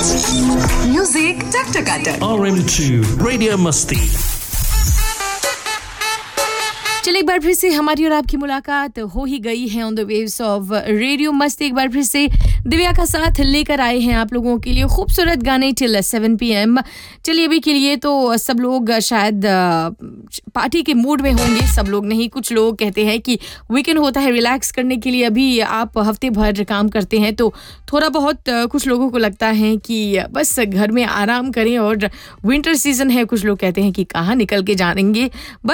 Music टक-टक-टक। RM2 Radio Masti। चलिए एक बार फिर से हमारी और आपकी मुलाकात हो ही गई है on the waves of radio मस्ती। एक बार फिर से दिव्या का साथ लेकर आए हैं आप लोगों के लिए खूबसूरत गाने टिल 7 PM। चलिए अभी के लिए तो सब लोग शायद पार्टी के मूड में होंगे, सब लोग नहीं। कुछ लोग कहते हैं कि वीकेंड होता है रिलैक्स करने के लिए। अभी आप हफ्ते भर काम करते हैं तो थोड़ा बहुत कुछ लोगों को लगता है कि बस घर में आराम करें, और विंटर सीजन है, कुछ लोग कहते हैं कि कहाँ निकल के जाएंगे।